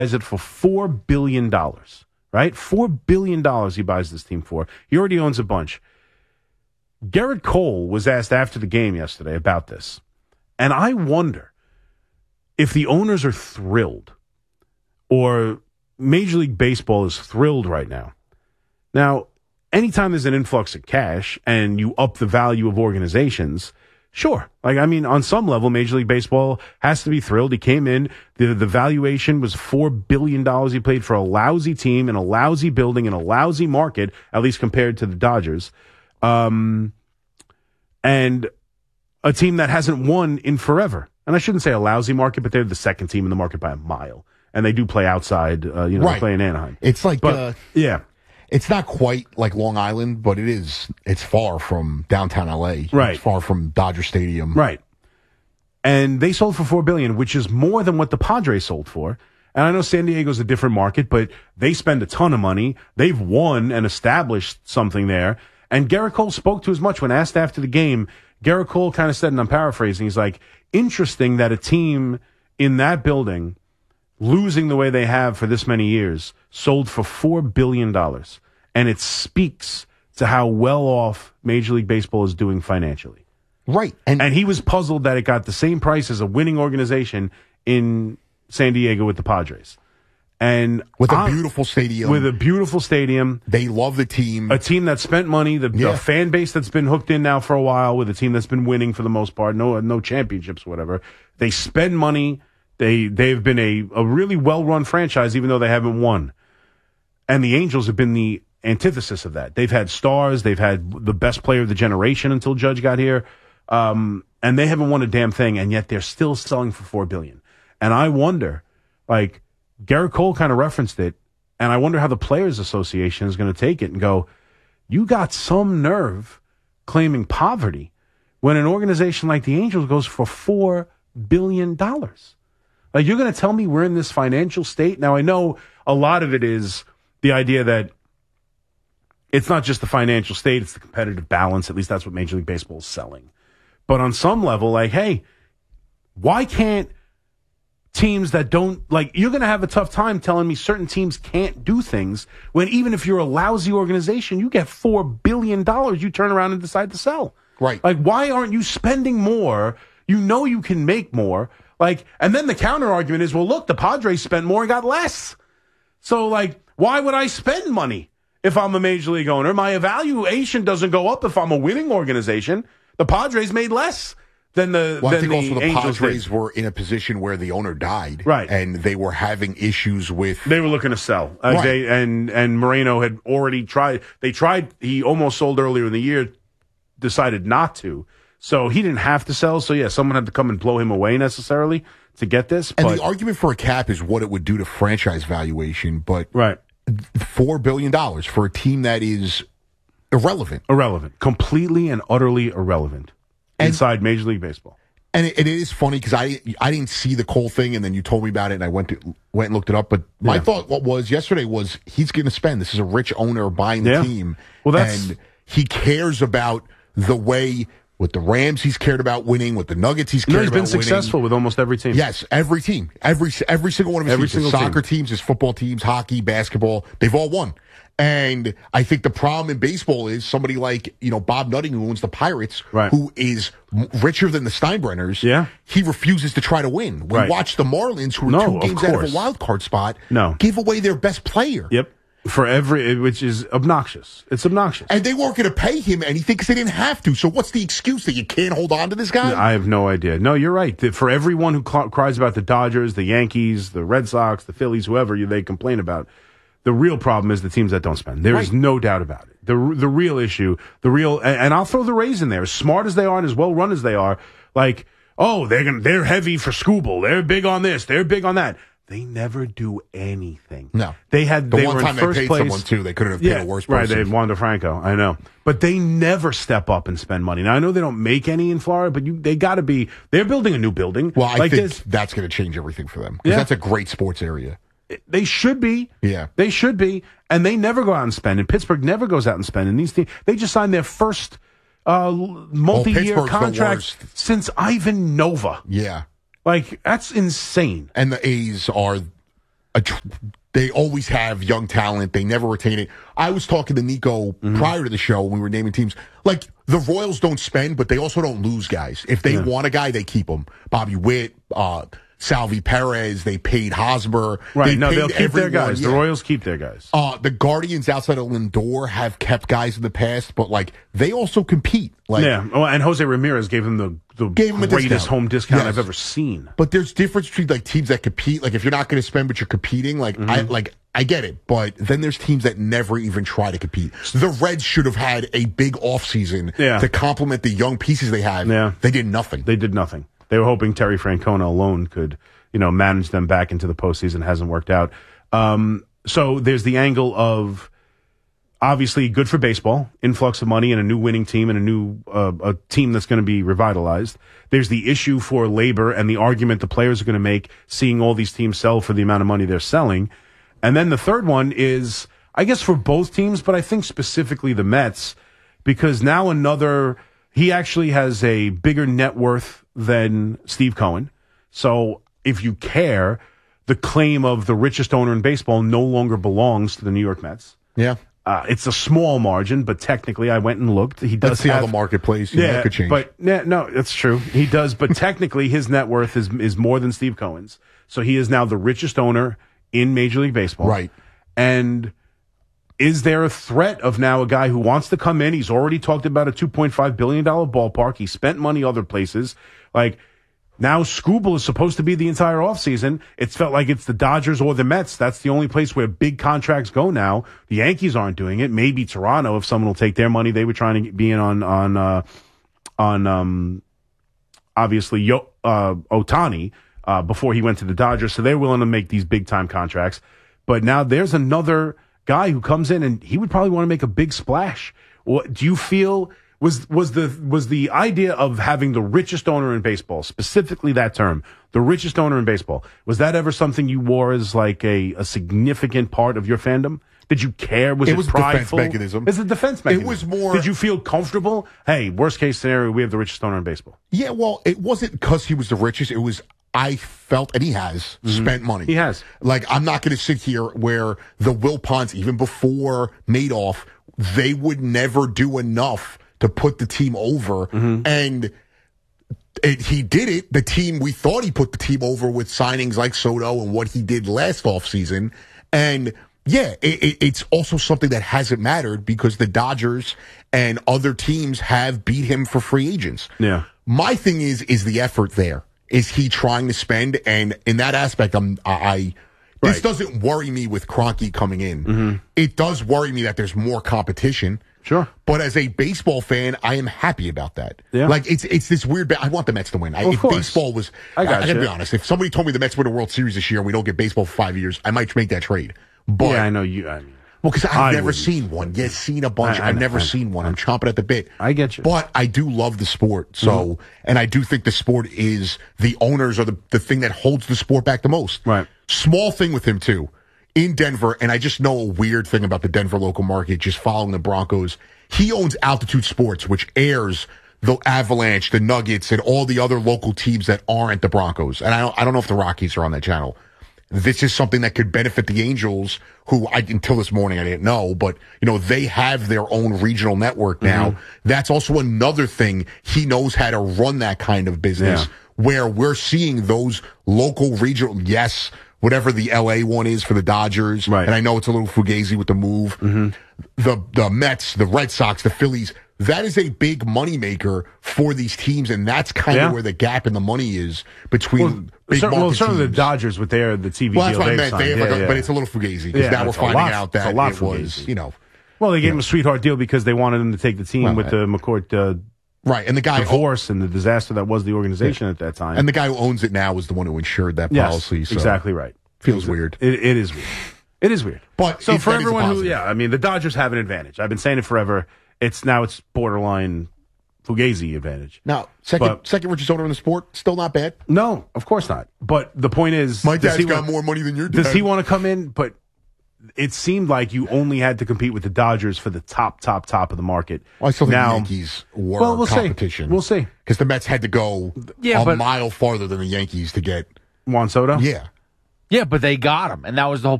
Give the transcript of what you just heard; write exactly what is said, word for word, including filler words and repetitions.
buys it for four billion dollars, right? four billion dollars he buys this team for. He already owns a bunch. Gerrit Cole was asked after the game yesterday about this. And I wonder if the owners are thrilled or Major League Baseball is thrilled right now. Now, anytime there's an influx of cash and you up the value of organizations, sure. Like, I mean, on some level, Major League Baseball has to be thrilled. He came in, the, the valuation was four billion dollars. He played for a lousy team in a lousy building in a lousy market, at least compared to the Dodgers. Um, and a team that hasn't won in forever. And I shouldn't say a lousy market, but they're the second team in the market by a mile. And they do play outside, uh, you know, right. they play in Anaheim. It's like, but, uh, yeah. It's not quite like Long Island, but it is. It's far from downtown L A. Right. It's far from Dodger Stadium. Right. And they sold for four billion dollars, which is more than what the Padres sold for. And I know San Diego's a different market, but they spend a ton of money. They've won and established something there. And Gerrit Cole spoke to as much when asked after the game. Gerrit Cole kind of said, and I'm paraphrasing, he's like, interesting that a team in that building, losing the way they have for this many years, sold for four billion dollars. And it speaks to how well off Major League Baseball is doing financially. Right. And, and he was puzzled that it got the same price as a winning organization in San Diego with the Padres. And with a I'm, beautiful stadium. With a beautiful stadium. They love the team. A team that spent money, the, yeah. the fan base that's been hooked in now for a while, with a team that's been winning for the most part, no no championships, whatever. They spend money. They, they've been a, a really well-run franchise, even though they haven't won. And the Angels have been the antithesis of that. They've had stars. They've had the best player of the generation until Judge got here. Um, and they haven't won a damn thing, and yet they're still selling for four billion dollars. And I wonder, like, Gerrit Cole kind of referenced it, and I wonder how the Players Association is going to take it and go, you got some nerve claiming poverty when an organization like the Angels goes for four billion dollars. Like, you're going to tell me we're in this financial state? Now, I know a lot of it is the idea that it's not just the financial state, it's the competitive balance. At least that's what Major League Baseball is selling. But on some level, like, hey, why can't teams that don't, like, you're going to have a tough time telling me certain teams can't do things when even if you're a lousy organization, you get four billion dollars, you turn around and decide to sell. Right. Like, why aren't you spending more? You know you can make more. Like, and then the counter argument is, well, look, the Padres spent more and got less. So, like, why would I spend money if I'm a major league owner? My evaluation doesn't go up if I'm a winning organization. The Padres made less than the Well, than I think the also the Angels Padres did. were in a position where the owner died. Right. And they were having issues with... They were looking to sell. Uh, right. they, and, and Moreno had already tried. They tried. He almost sold earlier in the year, decided not to. So he didn't have to sell. So, yeah, someone had to come and blow him away necessarily to get this. And but, the argument for a cap is what it would do to franchise valuation, but right. four billion dollars for a team that is irrelevant. Irrelevant. Completely and utterly irrelevant and, inside Major League Baseball. And it, it is funny because I I didn't see the Cole thing, and then you told me about it, and I went to, went and looked it up. But my yeah. thought what was yesterday was he's going to spend. This is a rich owner buying the yeah. team. Well, that's... And he cares about the way... With the Rams, he's cared about winning. With the Nuggets, he's cared no, he's about been winning. successful with almost every team. Yes, every team. Every every single one of his every teams. His single soccer team. teams, his football teams, hockey, basketball, they've all won. And I think the problem in baseball is somebody like, you know, Bob Nutting, who owns the Pirates, right. who is richer than the Steinbrenners, yeah. he refuses to try to win. We right. watch the Marlins, who are no, two games of out of a wild card spot, no. give away their best player. Yep. For every, which is obnoxious. It's obnoxious. And they weren't going to pay him anything because they didn't have to. So what's the excuse that you can't hold on to this guy? I have no idea. No, you're right. For everyone who cl- cries about the Dodgers, the Yankees, the Red Sox, the Phillies, whoever you, they complain about, the real problem is the teams that don't spend. There right. is no doubt about it. The the real issue, the real, and, and I'll throw the Rays in there. As smart as they are and as well run as they are, like, oh, they're gonna, they're heavy for Scooble. They're big on this. They're big on that. They never do anything. No. They had, the they one were in time first they paid place. someone, too. They couldn't have paid yeah, a worse right, person. they had Wander Franco. I know. But they never step up and spend money. Now, I know they don't make any in Florida, but you, they got to be, they're building a new building. Well, I like think this. that's going to change everything for them. Because Yeah. that's a great sports area. They should be. Yeah. They should be. And they never go out and spend. And Pittsburgh never goes out and spend. And these teams, they just signed their first uh, multi-year Pittsburgh's the contract worst. since Ivan Nova. Yeah. Like, that's insane. And the A's are a tr- they always have young talent. They never retain it. I was talking to Nico mm-hmm. prior to the show when we were naming teams. Like, the Royals don't spend, but they also don't lose guys. If they yeah. want a guy, they keep him. Bobby Witt, uh, Salvi Perez, they paid Hosmer. Right, they no, paid they'll keep everyone. their guys. Yeah. The Royals keep their guys. Uh, the Guardians outside of Lindor have kept guys in the past, but, like, they also compete. Like, yeah, well, and Jose Ramirez gave him the, the gave him a greatest discount. home discount yes. I've ever seen. But there's difference between, like, teams that compete. Like, if you're not going to spend, but you're competing, like, mm-hmm. I like I get it. But then there's teams that never even try to compete. The Reds should have had a big offseason yeah. to complement the young pieces they have. Yeah. They did nothing. They did nothing. They were hoping Terry Francona alone could, you know, manage them back into the postseason. Hasn't worked out. Um, so there's the angle of obviously good for baseball, influx of money and a new winning team and a new uh, a team that's going to be revitalized. There's the issue for labor and the argument the players are going to make seeing all these teams sell for the amount of money they're selling. And then the third one is, I guess, for both teams, but I think specifically the Mets, because now another, he actually has a bigger net worth than Steve Cohen. So if you care, the claim of the richest owner in baseball no longer belongs to the New York Mets. Yeah. Uh, it's a small margin, but technically I went and looked. He does Let's see have, how the marketplace, you know, yeah, could change. But yeah, no, that's true. He does, but technically his net worth is is more than Steve Cohen's. So he is now the richest owner in Major League Baseball. Right. And is there a threat of now a guy who wants to come in? He's already talked about a two point five billion dollars ballpark. He spent money other places. Like, now Scooble is supposed to be the entire offseason. It's felt like it's the Dodgers or the Mets. That's the only place where big contracts go now. The Yankees aren't doing it. Maybe Toronto, if someone will take their money. They were trying to be in on, on, uh, on, um, obviously, Yo, uh, Ohtani. Uh, before he went to the Dodgers, so they're willing to make these big-time contracts. But now there's another guy who comes in, and he would probably want to make a big splash. What, do you feel was was the was the idea of having the richest owner in baseball, specifically that term, the richest owner in baseball, was that ever something you wore as like a, a significant part of your fandom? Did you care? Was it, it was prideful? a defense mechanism. It's a defense mechanism. It was more. Did you feel comfortable? Hey, worst case scenario, we have the richest owner in baseball. Yeah, well, it wasn't because he was the richest. It was. I felt, and he has, mm-hmm. spent money. He has. Like, I'm not going to sit here where the Wilpons, even before Madoff, they would never do enough to put the team over. Mm-hmm. And it, he did it. The team, we thought he put the team over with signings like Soto and what he did last offseason. And yeah, it, it, it's also something that hasn't mattered because the Dodgers and other teams have beat him for free agents. Yeah. My thing is, is the effort there? Is he trying to spend? And in that aspect, I'm, I, I this right. doesn't worry me with Kroenke coming in. Mm-hmm. It does worry me that there's more competition. Sure. But as a baseball fan, I am happy about that. Yeah. Like, it's it's this weird, ba- I want the Mets to win. I, of if course. baseball was, I, got I, I gotta be honest, if somebody told me the Mets win a World Series this year and we don't get baseball for five years, I might make that trade. But, yeah, I know you, I mean. Well, because I've I never wouldn't. seen one. You've seen a bunch. I, I, I've never I, seen one. I'm chomping at the bit. I get you. But I do love the sport. So, mm-hmm. and I do think the sport is, the owners are the, the thing that holds the sport back the most. Right. Small thing with him, too. In Denver, and I just know a weird thing about the Denver local market, just following the Broncos. He owns Altitude Sports, which airs the Avalanche, the Nuggets, and all the other local teams that aren't the Broncos. And I don't, I don't know if the Rockies are on that channel. This is something that could benefit the Angels, who I, until this morning I didn't know, but you know, they have their own regional network now. Mm-hmm. That's also another thing. He knows how to run that kind of business, yeah. where we're seeing those local regional, yes, whatever the L A one is for the Dodgers. Right. And I know it's a little fugazi with the move. Mm-hmm. The, the Mets, the Red Sox, the Phillies, that is a big moneymaker for these teams, and that's kind of yeah. where the gap in the money is between well, big cer- market Well, certainly teams. the Dodgers with their the T V well, deal that's what I they've meant. signed. They have yeah, like a, yeah. But it's a little fugazi because yeah, now we're it's finding lot, out that a lot it fugazi. was, you know. Well, they gave yeah. him a sweetheart deal because they wanted him to take the team well, with right. the McCourt uh, right, and the guy divorce and the disaster that was the organization yeah. at that time. And the guy who owns it now is the one who insured that yes, policy. So exactly right. Feels weird. It, it is weird. It is weird. But so it, for that is a everyone who, positive. yeah, I mean, the Dodgers have an advantage. I've been saying it forever. It's now it's borderline Fugazi advantage. Now, second But- second richest owner in the sport, still not bad. No, of course not. But the point is, My does dad's he got want- more money than your dad. Does he want to come in? But it seemed like you only had to compete with the Dodgers for the top, top, top of the market. Well, I still think now, the Yankees were well, we'll competition. See. We'll see. Because the Mets had to go Yeah, a but- mile farther than the Yankees to get. Juan Soto? Yeah. Yeah, but they got him, and that was the whole